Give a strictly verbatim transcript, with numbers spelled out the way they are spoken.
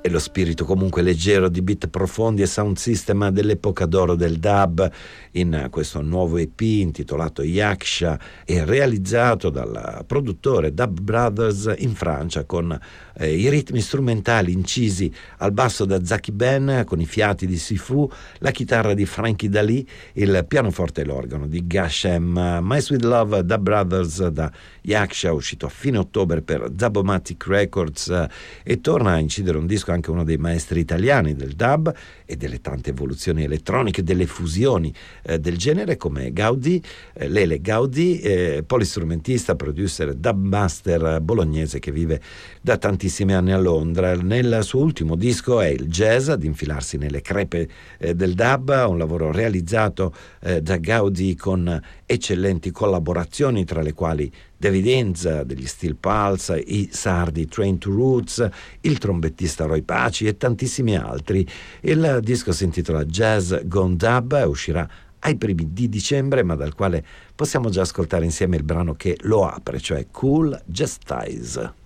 e lo spirito comunque leggero di beat profondi e sound system dell'epoca d'oro del dub in questo nuovo E P intitolato Yaksha e realizzato dal produttore Dub Brothers in Francia, con eh, i ritmi strumentali incisi al basso da Zaki Ben con i fiati di Sifu, la chitarra di Frankie Dali, il pianoforte e l'organo di Gashem. My Sweet Love Dub Brothers da Yaksha, uscito a fine ottobre per Dubomatic Records, eh, e torna a incidere un disco anche uno dei maestri italiani del dub e delle tante evoluzioni elettroniche, delle fusioni eh, del genere, come Gaudi, eh, Lele Gaudi, eh, polistrumentista, producer, dubmaster bolognese che vive da tantissimi anni a Londra. Nel suo ultimo disco è il jazz ad infilarsi nelle crepe eh, del dub, un lavoro realizzato eh, da Gaudi con eccellenti collaborazioni, tra le quali David Hines degli Steel Pulse, i sardi Train to Roots, il trombettista Roy Paci e tantissimi altri. Il disco si intitola Jazz Gone Dub, uscirà ai primi di dicembre, ma dal quale possiamo già ascoltare insieme il brano che lo apre, cioè Cool Jazz Ties.